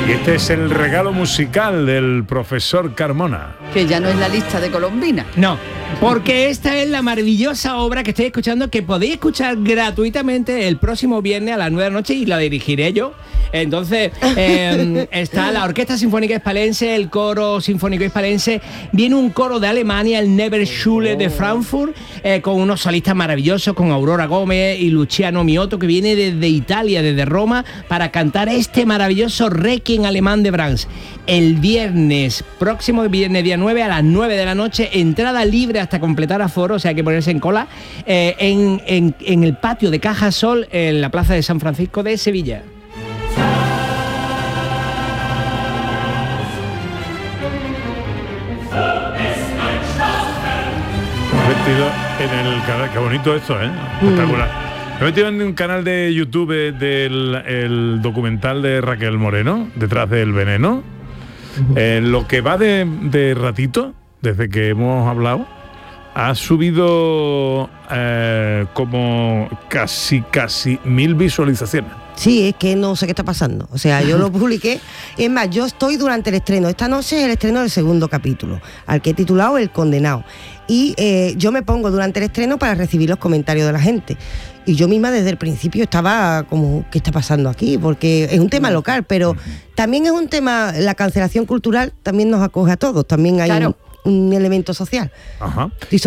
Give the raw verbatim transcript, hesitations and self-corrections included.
Y este es el regalo musical del profesor Carmona. Que ya no es la lista de Colombina. No, porque esta es la maravillosa obra que estáis escuchando, que podéis escuchar gratuitamente el próximo viernes a las nueve de la noche y la dirigiré yo. Entonces, eh, está la Orquesta Sinfónica Hispalense, el Coro Sinfónico Hispalense, viene un coro de Alemania, el Nebenschule de Frankfurt, eh, con unos solistas maravillosos, con Aurora Gómez y Luciano Miotto, que viene desde Italia, desde Roma, para cantar este maravilloso Requiem alemán de Brahms. El viernes, próximo viernes día nueve a las nueve de la noche, entrada libre hasta completar aforo, o sea hay que ponerse en cola, eh, en, en, en el patio de Caja Sol, en la plaza de San Francisco de Sevilla. Metido en el canal, qué bonito esto, ¿eh? Espectacular. Me he metido en un canal de YouTube eh, del el documental de Raquel Moreno, Detrás del veneno. Eh, lo que va de, de ratito, desde que hemos hablado, ha subido eh, como casi, casi mil visualizaciones. Sí, es que no sé qué está pasando. O sea, yo lo publiqué. Es más, yo estoy durante el estreno. Esta noche es el estreno del segundo capítulo, al que he titulado El Condenado. Y eh, yo me pongo durante el estreno para recibir los comentarios de la gente. Y yo misma desde el principio estaba como, ¿qué está pasando aquí? Porque es un tema local, pero también es un tema, la cancelación cultural también nos acoge a todos. También hay claro. un, un elemento social. Ajá.